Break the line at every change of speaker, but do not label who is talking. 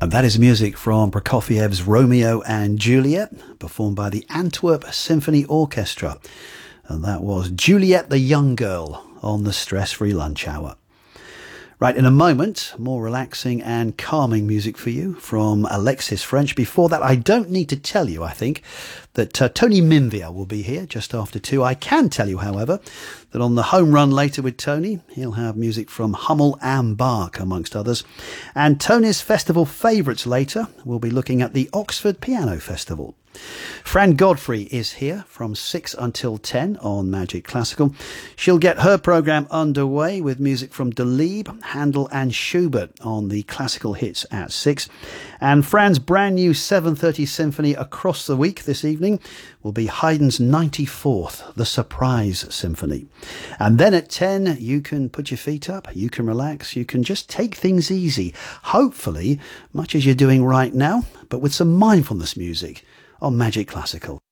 And that is music from Prokofiev's Romeo and Juliet, performed by the Antwerp Symphony Orchestra. And that was Juliet the Young Girl on the Stress-Free Lunch Hour. Right, in a moment, more relaxing and calming music for you from Alexis French. Before that, I don't need to tell you, I think, that Tony Minvia will be here just after 2. I can tell you, however, that on the home run later with Tony, he'll have music from Hummel and Bach, amongst others. And Tony's festival favourites later, we'll be looking at the Oxford Piano Festival. Fran Godfrey is here from 6 until 10 on Magic Classical. She'll get her programme underway with music from Delibes, Handel and Schubert on the classical hits at 6. And Fran's brand new 7:30 symphony across the week this evening will be Haydn's 94th, the Surprise Symphony. And then at 10, you can put your feet up, you can relax, you can just take things easy. Hopefully, much as you're doing right now, but with some mindfulness music on Magic Classical.